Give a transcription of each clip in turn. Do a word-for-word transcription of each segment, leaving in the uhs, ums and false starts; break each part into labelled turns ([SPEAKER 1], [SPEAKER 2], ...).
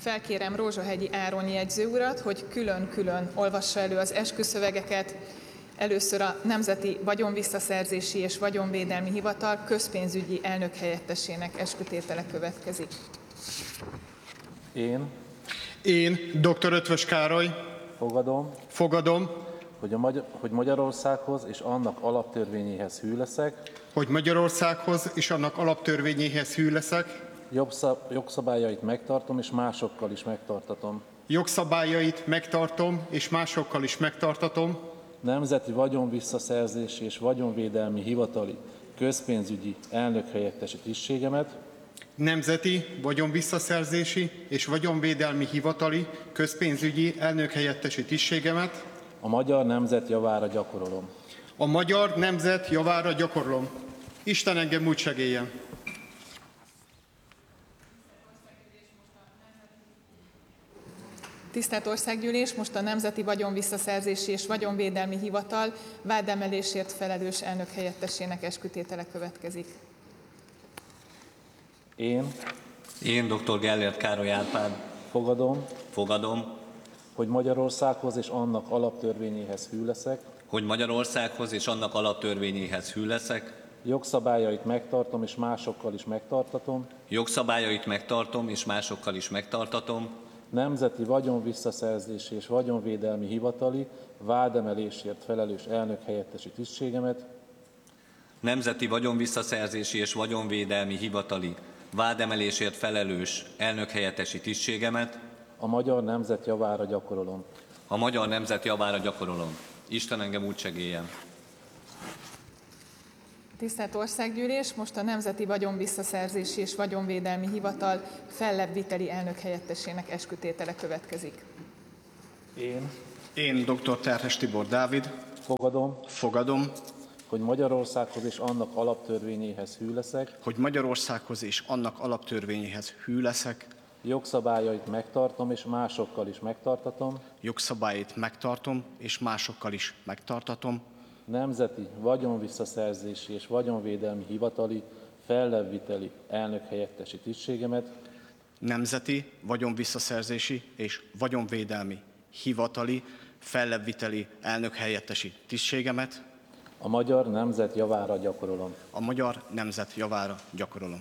[SPEAKER 1] Felkérem Rózsahegyi Áron jegyző urat, hogy külön-külön olvassa elő az esküszövegeket. Először a Nemzeti Vagyonvisszaszerzési és Vagyonvédelmi Hivatal közpénzügyi elnökhelyettesének eskütétele következik.
[SPEAKER 2] Én,
[SPEAKER 3] Én, dr. Ötvös Károly,
[SPEAKER 2] fogadom,
[SPEAKER 3] fogadom,
[SPEAKER 2] hogy, a Magy- hogy Magyarországhoz és annak alaptörvényéhez hű leszek,
[SPEAKER 3] hogy Magyarországhoz és annak alaptörvényéhez hű leszek,
[SPEAKER 2] jogszab- jogszabályait megtartom és másokkal is megtartatom.
[SPEAKER 3] jogszabályait megtartom és másokkal is megtartatom,
[SPEAKER 2] Nemzeti Vagyonvisszaszerzési és Vagyonvédelmi Hivatali közpénzügyi elnökhelyettesi tisztségemet,
[SPEAKER 3] Nemzeti Vagyonvisszaszerzési és Vagyonvédelmi Hivatali közpénzügyi elnökhelyettesi tisztségemet
[SPEAKER 2] a magyar nemzet javára gyakorolom.
[SPEAKER 3] a magyar nemzet javára gyakorlom. Isten engem úgy segéljen!
[SPEAKER 1] Tisztelt Országgyűlés, most a Nemzeti Vagyonvisszaszerzési és Vagyonvédelmi Hivatal vádemelésért felelős elnökhelyettesének eskütétele következik.
[SPEAKER 2] Én
[SPEAKER 4] Én, dr. Gellért Károly Árpád,
[SPEAKER 2] fogadom,
[SPEAKER 4] fogadom,
[SPEAKER 2] hogy Magyarországhoz és annak alaptörvényéhez hű leszek,
[SPEAKER 4] hogy Magyarországhoz és annak alaptörvényéhez hű leszek,
[SPEAKER 2] jogszabályait megtartom és másokkal is megtartatom,
[SPEAKER 4] jogszabályait megtartom és másokkal is megtartatom,
[SPEAKER 2] Nemzeti Vagyonvisszaszerzési és Vagyonvédelmi Hivatali vádemelésért felelős elnökhelyettesi tisztségemet,
[SPEAKER 4] Nemzeti Vagyonvisszaszerzési és Vagyonvédelmi Hivatali vádemelésért felelős elnökhelyettesi tisztségemet
[SPEAKER 2] a magyar nemzet javára gyakorolom.
[SPEAKER 4] a magyar nemzet javára gyakorolom. Isten engem úgy segéljen!
[SPEAKER 1] Tisztelt Országgyűlés, most a Nemzeti Vagyonvisszaszerzési és Vagyonvédelmi Hivatal fellebbviteli elnökhelyettesének eskütétele következik.
[SPEAKER 2] Én
[SPEAKER 5] Én, dr. Terhes Tibor Dávid,
[SPEAKER 2] fogadom,
[SPEAKER 5] fogadom,
[SPEAKER 2] hogy Magyarországhoz és annak alaptörvényéhez hű leszek,
[SPEAKER 5] hogy Magyarországhoz és annak alaptörvényéhez hű leszek,
[SPEAKER 2] jogszabályait megtartom és másokkal is megtartatom,
[SPEAKER 5] jogszabályait megtartom és másokkal is megtartatom,
[SPEAKER 2] Nemzeti Vagyonvisszaszerzési és Vagyonvédelmi Hivatali fellebbviteli elnökhelyettesi tisztségemet,
[SPEAKER 5] Nemzeti Vagyonvisszaszerzési és Vagyonvédelmi Hivatali fellebbviteli elnökhelyettesi tisztségemet
[SPEAKER 2] a magyar nemzet javára gyakorolom.
[SPEAKER 5] a magyar nemzet javára gyakorolom.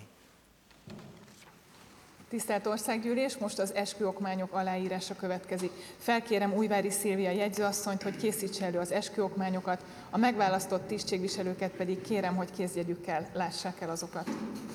[SPEAKER 1] Tisztelt Országgyűlés, most az esküokmányok aláírása következik. Felkérem Újvári Szilvia jegyzőasszonyt, hogy készítse elő az esküokmányokat, a megválasztott tisztségviselőket pedig kérem, hogy kézjegyükkel lássák el azokat.